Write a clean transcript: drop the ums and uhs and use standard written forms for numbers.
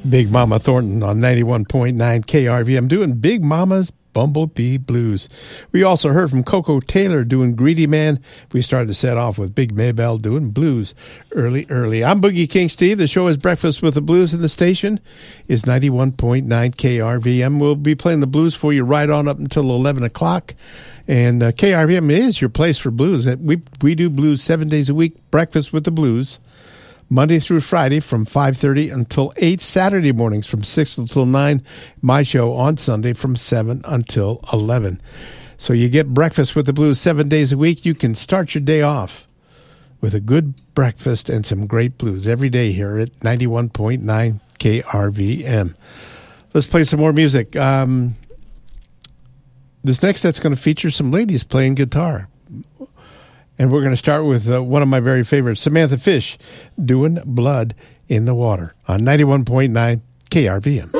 Big Mama Thornton on 91.9 KRVM doing Big Mama's Bumblebee Blues. We also heard from Coco Taylor doing Greedy Man. We started to set off with Big Maybell doing Blues early. I'm Boogie King Steve. The show is Breakfast with the Blues, and the station is 91.9 KRVM. We'll be playing the blues for you right on up until 11 o'clock. And KRVM is your place for blues. We do blues 7 days a week, Breakfast with the Blues. Monday through Friday from 5:30 until 8, Saturday mornings from 6 until 9, my show on Sunday from 7 until 11. So you get Breakfast with the Blues 7 days a week. You can start your day off with a good breakfast and some great blues every day here at 91.9 KRVM. Let's play some more music. This next set's going to feature some ladies playing guitar. And we're going to start with one of my very favorites, Samantha Fish, doing Blood in the Water on 91.9 KRVM.